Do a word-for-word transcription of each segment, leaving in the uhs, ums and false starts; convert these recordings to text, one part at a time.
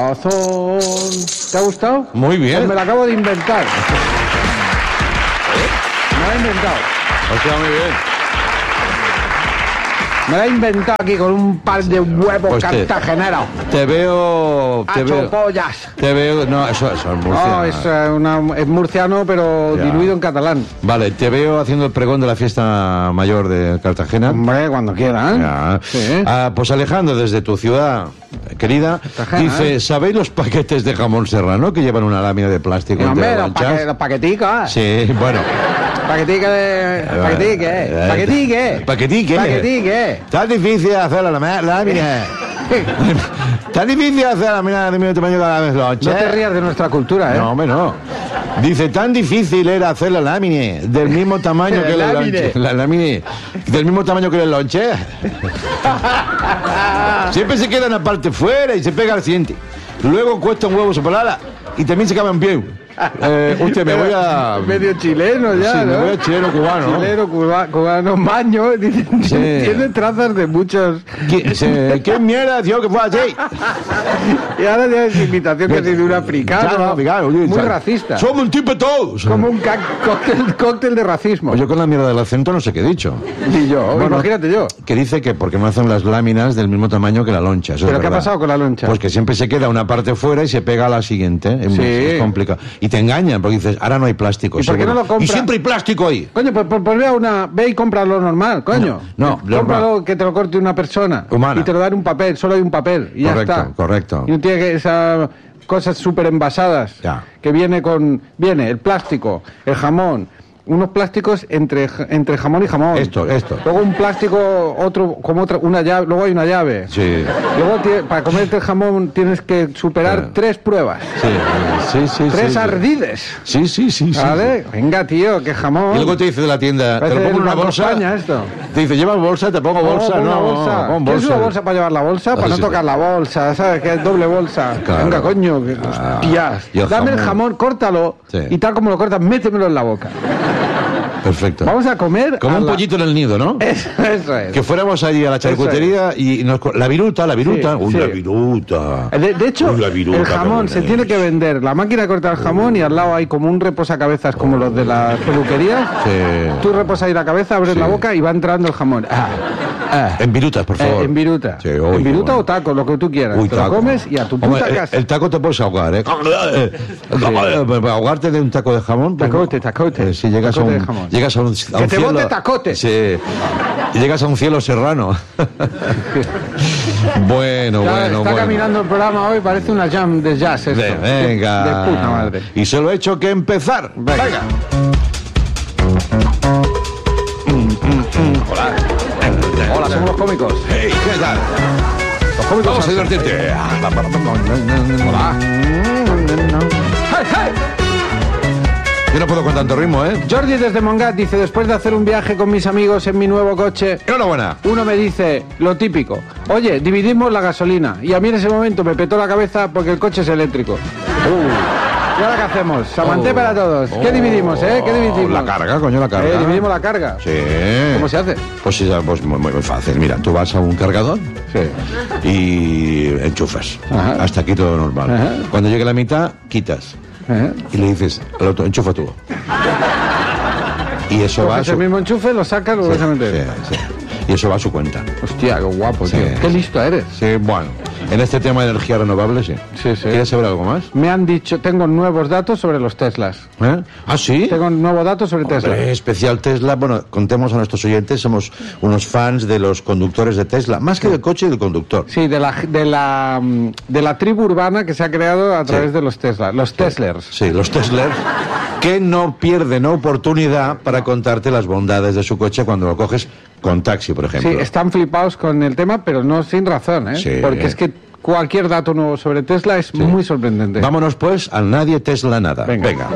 corazón. ¿Te ha gustado? Muy bien. Pues me la acabo de inventar. Me la he inventado. O sea, muy bien. Me la he inventado aquí con un par de huevos Pues te- cartageneros. Te veo... Te Hacho veo... pollas. Te veo... No, eso, eso es Murcia. No, es, eh, una, es murciano, pero Ya. diluido en catalán. Vale, te veo haciendo el pregón de la fiesta mayor de Cartagena. Hombre, cuando quieran. Ya. Sí. Ah, pues Alejandro, desde tu ciudad querida, Cartagena, dice, ¿eh? ¿sabéis los paquetes de jamón serrano que llevan una lámina de plástico Y, entre hombre, las los, lonchas? paque, los paqueticos. Sí, bueno. Paquetique de... Paquetique. Eh, Paquetique. Paquetique. Paquetique. Tan difícil hacer la lámina. lámina. Tan difícil hacer la lámina del mismo tamaño que la loncha. No te rías de nuestra cultura, ¿eh? No, hombre, no. Dice, tan difícil era hacer la lámina del mismo tamaño que la Lámine. lonche. La lámina del mismo tamaño que la lonche. Siempre se queda una parte fuera y se pega al siguiente. Luego cuesta un huevo separada y también se cabe en pie. Eh, usted, me voy a... Medio chileno ya, Sí, me ¿no? voy a chileno cubano. Chileno, cuba- cubano, maño. Dicen, Sí. Tiene trazas de muchos. ¿Qué, se- ¿Qué mierda, tío, que fue así? Y ahora tienes invitación que es de un africano. Claro, africano, oye, muy ¿sabes? racista. Somos un tipo todos. Como un ca- cóctel, cóctel de racismo. Yo con la mierda del acento no sé qué he dicho. Y yo, Bueno, imagínate yo. Que dice que porque no hacen las láminas del mismo tamaño que la loncha. Eso es ¿Pero qué ha verdad. pasado con la loncha? Pues que siempre se queda una parte fuera y se pega a la siguiente. Es, Sí. muy- es complicado. Y te engañan porque dices, ahora no hay plástico. ¿Y por qué seguro. no lo compra? Y siempre hay plástico ahí. Coño, pues, pues, pues ve a una, ve y cómpralo normal, coño. No, no, Eh, Cómpralo normal. que te lo corte una persona. Humana. Y te lo dan un papel, solo hay un papel. Y Correcto, ya está. correcto. Y no tiene que esas cosas súper envasadas. Ya. Que viene con, viene el plástico, el jamón, unos plásticos entre, entre jamón y jamón. Esto, esto. Luego un plástico, otro, como otra, una llave, luego hay una llave. Sí. Luego tie- para comerte el jamón tienes que superar Claro. tres pruebas. Sí, sí, sí. Tres sí, ardides. Sí, sí, sí. sí, ¿Vale? sí. Venga, tío, qué jamón. Y luego te dice de la tienda, te Parece lo pongo en el una Banco bolsa. España, esto. Te dice, ¿llevas bolsa? Te pongo bolsa. Pon No, una bolsa. pon ¿Quieres bolsa. una bolsa para llevar la bolsa? Para Así no sí. tocar la bolsa, ¿sabes? Que es doble bolsa. Claro. Venga, coño, que Ah, hostias. y el Dame el jamón. jamón, córtalo. Sí. Y tal como lo cortas, métemelo en la boca. Perfecto. Vamos a comer. Como a un la- pollito en el nido, ¿no? Eso, eso es. Que fuéramos allí a la charcutería y nos... co- La viruta, la viruta. Sí, Uy, sí. la viruta. De, de hecho, Uy, la viruta, el jamón qué se buena tiene es. que vender. La máquina de cortar el jamón y al lado hay como un reposacabezas como los de las peluquerías. Sí. Tú reposas ahí la cabeza, abres Sí. la boca y va entrando el jamón. Ah, ah. En virutas, por Eh, favor. en viruta. Sí, uy, en qué viruta bueno. o taco, lo que tú quieras. Uy, Te taco. lo comes y a tu puta Hombre, el- casa. El, taco te puedes ahogar, ¿eh? Para ahogarte de un taco de jamón. pues, Tacote, tacote. eh, sí, llegas Tacote a de un, jamón. llegas a un, a Que un te cielo. bote tacote. Sí. Y llegas a un cielo serrano. bueno, Ya bueno, está bueno. caminando el programa hoy, parece una jam de jazz esto. Ve- Venga. De, de puta madre. Y solo he hecho que empezar. Venga. Hola. Hola, somos los cómicos. Hey, ¿qué tal? Los cómicos. Vamos a son- divertirte. Hola. ¡Hey, hey! Yo no puedo con tanto ritmo, ¿eh? Jordi desde Mongat dice, después de hacer un viaje con mis amigos en mi nuevo coche, Enhorabuena. uno me dice lo típico, oye, dividimos la gasolina. Y a mí en ese momento me petó la cabeza porque el coche es eléctrico. Uh. ¿Y ahora qué hacemos? Samanté Oh. para todos. ¿Qué dividimos, eh? ¿Qué dividimos? La carga, coño, la carga. Eh, dividimos la carga. Sí. ¿Cómo se hace? Pues, sí, pues muy, muy fácil. Mira, tú vas a un cargador Sí. y enchufas. Ajá. Hasta aquí todo normal. Ajá. Cuando llegue la mitad, quitas. ¿Eh? Y le dices al otro, enchufa tú. Y eso va a Coges su... el mismo enchufe, lo sacas, lo vas a meter. Sí, sí. Y eso va a su cuenta. Hostia, qué guapo, Sí. tío. Qué listo eres. Sí, bueno. En este tema de energía renovable, sí. Sí, sí. ¿Quieres saber algo más? Me han dicho, tengo nuevos datos sobre los Teslas. ¿Eh? ¿Ah, sí? Tengo nuevos datos sobre Tesla. Hombre, especial Tesla. Bueno, contemos a nuestros oyentes, somos unos fans de los conductores de Tesla, más que del coche y del conductor. Sí, de la, de la mm, de la tribu urbana que se ha creado a través de los Tesla, los Teslers. Sí, los Teslers, que no pierden oportunidad para contarte las bondades de su coche cuando lo coges con taxi, por ejemplo. Sí, están flipados con el tema, pero no sin razón, ¿eh? Sí. Porque es que cualquier dato nuevo sobre Tesla es muy sorprendente. Vámonos pues al Nadie Tesla Nada. Venga. Venga.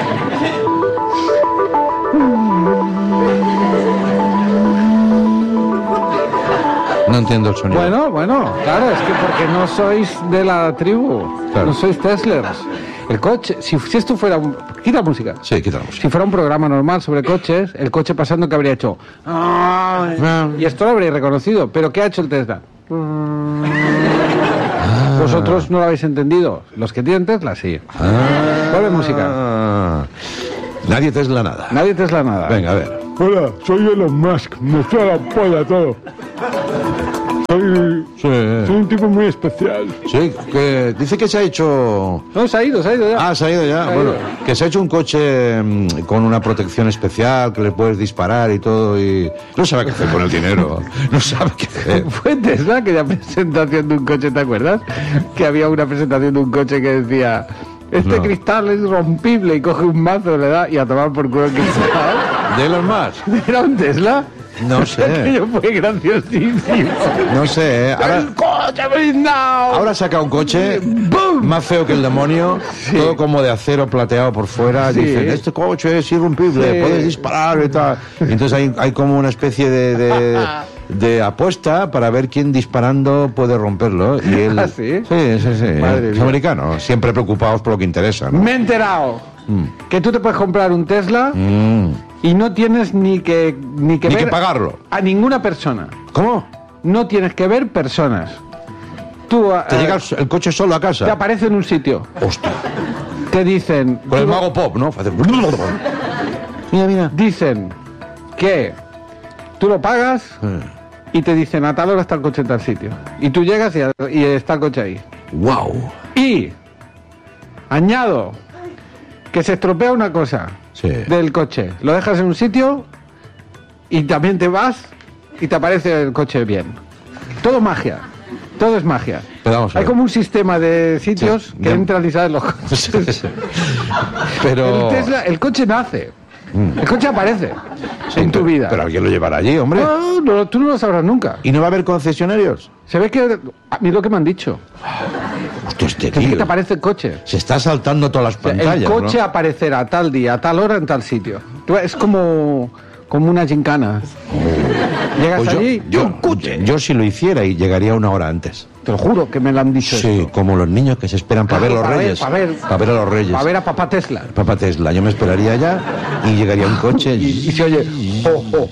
No entiendo el sonido. Bueno, bueno, claro, es que porque no sois de la tribu, Claro. no sois Teslers. El coche, si, si esto fuera un... Quita la música. Sí, quita la música. Si fuera un programa normal sobre coches, el coche pasando que habría hecho... "Ay", y esto lo habréis reconocido, pero ¿qué ha hecho el Tesla? Pues Vosotros no lo habéis entendido. Los que tienen Tesla, sí. Ah. Ponle música. Nadie Tesla nada. Nadie Tesla nada. Venga, a ver. Hola, soy Elon Musk, me suena la polla todo. Soy, Sí. soy un tipo muy especial. Sí, que dice que se ha hecho... No, se ha ido, se ha ido ya. Ah, se ha ido ya. Se ha Bueno, ido. que se ha hecho un coche mm, con una protección especial, que le puedes disparar y todo, y no sabe qué hacer con el dinero. No sabe qué hacer. Fue Tesla aquella presentación de un coche, ¿te acuerdas? Que había una presentación de un coche que decía: este No. cristal es rompible, y coge un mazo, le da y a tomar por culo el cristal. ¿De Elon Musk? ¿Era un Tesla? No sé. Aquello fue graciosísimo. No sé, ¿eh? Ahora, ¡El coche blindado! ahora saca un coche ¡Bum! más feo que el demonio, Sí. todo como de acero plateado por fuera. Sí. Dicen, este coche es irrompible, Sí. puedes disparar y tal. Y entonces hay, hay como una especie de, de, de apuesta para ver quién disparando puede romperlo. Y él, ¿Ah, sí? Sí, sí, sí. Madre Los mía. americanos, siempre preocupados por lo que interesa, ¿no? Me he enterado que tú te puedes comprar un Tesla Mm. y no tienes ni que ni que Ni ver que pagarlo. a ninguna persona. ¿Cómo? No tienes que ver personas. Tú Te eh, llega el, el coche solo a te casa. aparece en un sitio. Hostia. Te dicen Con el tú- mago pop, ¿no? Hace- Mira, mira. dicen que tú lo pagas y te dicen a tal hora está el coche en tal sitio. Y tú llegas y, y está el coche ahí. Wow. Y añado que se estropea una cosa Sí. del coche. Lo dejas en un sitio y también te vas y te aparece el coche bien. Todo magia. Todo es magia. Pero vamos a Hay ver. como un sistema de sitios Sí, que ya- entran y salen los coches. Pero... El Tesla, el coche nace. El coche aparece Sí, en tu pero- vida. Pero alguien lo llevará allí, hombre. No, no, tú no lo sabrás nunca. ¿Y no va a haber concesionarios? Se ve que... A mí lo que me han dicho. Hostia, este Que es que tío. te aparece el coche. Se está saltando todas las O sea, pantallas, el coche ¿no? aparecerá tal día, a tal hora, en tal sitio. Tú- Es como, como una gincana. Llegas Pues yo, allí, yo, un coche. yo si lo hiciera y llegaría una hora antes. Te lo juro que me lo han dicho. Sí, esto. como los niños que se esperan para ver los Para ver, reyes. para ver. Para ver a los reyes. A ver a papá Tesla. Papá Tesla, yo me esperaría allá y llegaría un coche. Y, y se oye... "Oh, oh,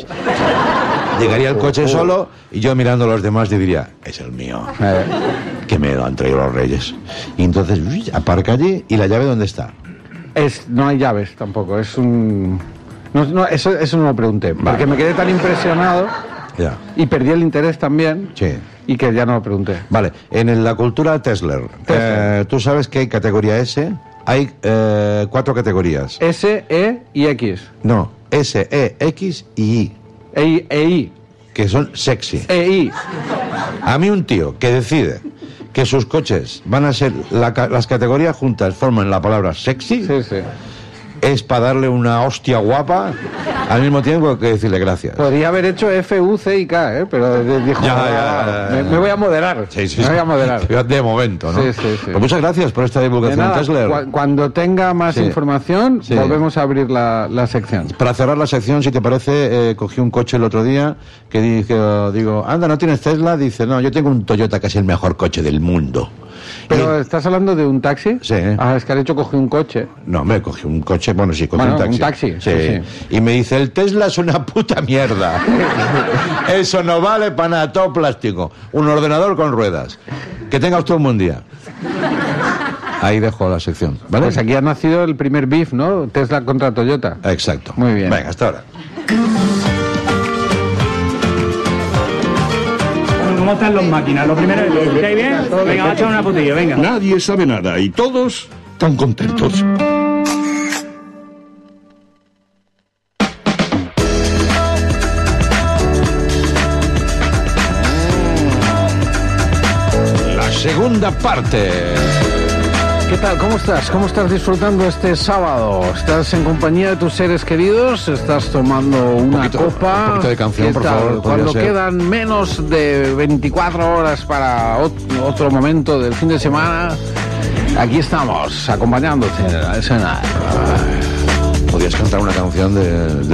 oh". Llegaría el coche solo y yo mirando a los demás diría, es el mío. Eh, Que me lo han traído los reyes. Y entonces uy, aparca allí y la llave ¿dónde está? es, no hay llaves tampoco. Es un... No, no, eso, eso no lo pregunté. Porque me quedé tan impresionado Ya. y perdí el interés también. Sí. Y que ya no lo pregunté. Vale, en la cultura Tesla, eh, tú sabes que hay categoría S, hay eh, cuatro categorías. S, E y X. No, S, E, X y Y, E, e I. que son sexy. E, I. A mí un tío que decide que sus coches van a ser, la ca- las categorías juntas forman la palabra sexy, Sí, sí. es para darle una hostia guapa al mismo tiempo que decirle gracias. Podría haber hecho F, U, C y K, ¿eh? Pero de- dijo, Ya, "Ah, ya, ya, ya, me, ya. me voy a moderar. Sí, sí, me sí. voy a moderar. De momento, ¿no? Sí, sí, sí. Pues muchas gracias por esta De divulgación nada, Tesla. cu- cuando tenga más Sí. información, Sí. volvemos a abrir la, la sección. Para cerrar la sección, si te parece, eh, cogí un coche el otro día que dije, digo, anda, ¿no tienes Tesla? Dice, no, yo tengo un Toyota que es el mejor coche del mundo. Pero Y- ¿estás hablando de un taxi? Sí. Ah, es que has hecho cogí un coche. no, me cogí un coche, bueno, sí, cogí Bueno, un taxi. un taxi, Sí. sí, Y me dice, el Tesla es una puta mierda. Eso no vale para nada, todo plástico. Un ordenador con ruedas. Que tenga usted un buen día. Ahí dejo la sección, ¿vale? Pues aquí ha nacido el primer beef, ¿no? Tesla contra Toyota. Exacto. Muy bien. Venga, hasta ahora. ¿Cómo están los máquinas? Lo primero, ¿estáis bien? Venga, vamos a echar una putilla, venga. Nadie sabe nada y todos tan contentos. La segunda parte. ¿Qué tal? ¿Cómo estás? ¿Cómo estás disfrutando este sábado? ¿Estás en compañía de tus seres queridos? ¿Estás tomando una poquito- copa? un poquito de canción, ¿Qué por tal? favor, podría Cuando ser. quedan menos de veinticuatro horas para ot- otro momento del fin de semana, aquí estamos, acompañándote en la escena. Podrías cantar una canción de, de